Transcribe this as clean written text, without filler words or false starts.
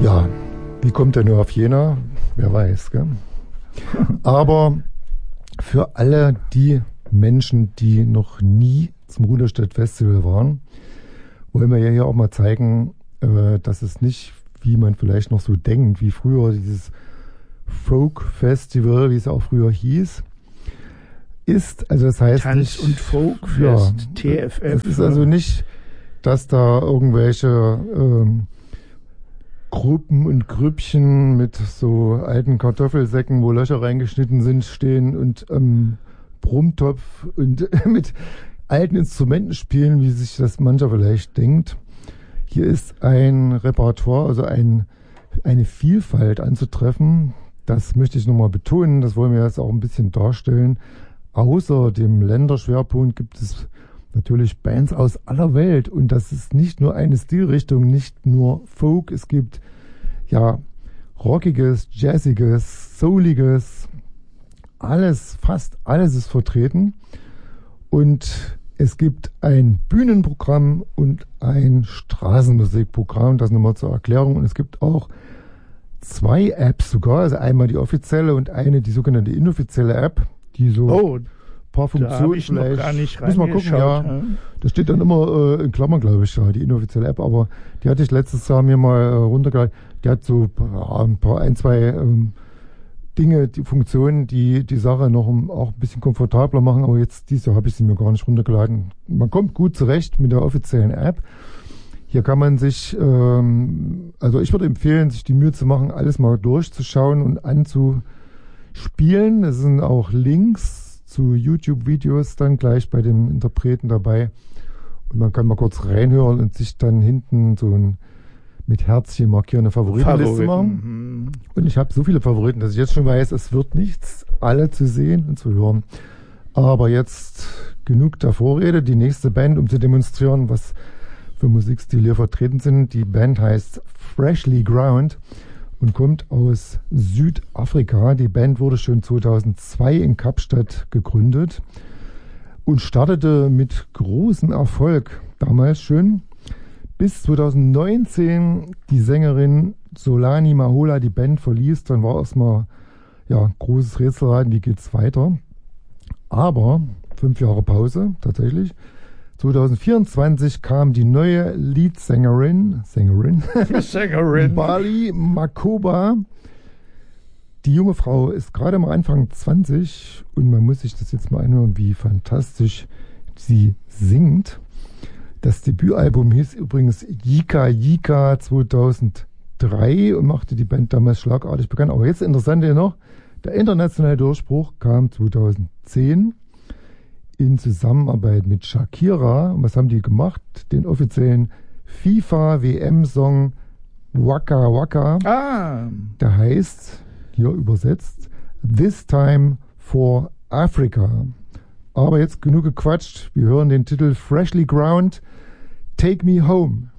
Ja, wie kommt er nur auf Jena? Wer weiß, gell? Aber für alle die Menschen, die noch nie zum Ruderstedt Festival waren, wollen wir ja hier auch mal zeigen, dass es nicht, wie man vielleicht noch so denkt, wie früher dieses Folk Festival, wie es auch früher hieß, ist. Also das heißt Tanz- nicht, und Folkfest, TFF. Es ist also nicht, dass da irgendwelche Gruppen und Grüppchen mit so alten Kartoffelsäcken, wo Löcher reingeschnitten sind, stehen und Brummtopf und mit alten Instrumenten spielen, wie sich das mancher vielleicht denkt. Hier ist ein Repertoire, also eine Vielfalt anzutreffen. Das möchte ich nochmal betonen, das wollen wir jetzt auch ein bisschen darstellen. Außer dem Länderschwerpunkt gibt es natürlich Bands aus aller Welt und das ist nicht nur eine Stilrichtung, nicht nur Folk, es gibt ja rockiges, jazziges, souliges, alles, fast alles ist vertreten und es gibt ein Bühnenprogramm und ein Straßenmusikprogramm, das nochmal zur Erklärung, und es gibt auch 2 Apps sogar, also einmal die offizielle und eine die sogenannte inoffizielle App, die so paar Funktionen ich noch gar nicht muss mal gucken, ja. Das steht dann immer in Klammern, glaube ich, ja, die inoffizielle App, aber die hatte ich letztes Jahr mir mal runtergeladen. Die hat so ein, zwei Dinge, die Funktionen, die die Sache noch auch ein bisschen komfortabler machen, aber jetzt dieses Jahr habe ich sie mir gar nicht runtergeladen. Man kommt gut zurecht mit der offiziellen App. Hier kann man sich, also ich würde empfehlen, sich die Mühe zu machen, alles mal durchzuschauen und anzuspielen. Es sind auch Links zu YouTube-Videos dann gleich bei dem Interpreten dabei. Und man kann mal kurz reinhören und sich dann hinten so ein mit Herzchen markierende Favoritenliste machen. Und ich habe so viele Favoriten, dass ich jetzt schon weiß, es wird nichts, alle zu sehen und zu hören. Aber jetzt genug der Vorrede. Die nächste Band, um zu demonstrieren, was für Musikstile hier vertreten sind. Die Band heißt Freshly Ground und kommt aus Südafrika. Die Band wurde schon 2002 in Kapstadt gegründet und startete mit großem Erfolg damals schon. Bis 2019 die Sängerin Solani Mahola die Band verließ. Dann war erstmal großes Rätselraten, wie geht's weiter. Aber 5 Jahre Pause tatsächlich. 2024 kam die neue Leadsängerin Bali Makoba. Die junge Frau ist gerade mal Anfang 20 und man muss sich das jetzt mal anhören, wie fantastisch sie singt. Das Debütalbum hieß übrigens Yika Yika 2003 und machte die Band damals schlagartig bekannt. Aber jetzt interessant ja noch, der internationale Durchbruch kam 2010 in Zusammenarbeit mit Shakira. Und was haben die gemacht? Den offiziellen FIFA-WM-Song Waka Waka. Der heißt, hier übersetzt, This Time for Africa. Aber jetzt genug gequatscht. Wir hören den Titel Freshly Ground, Take Me Home.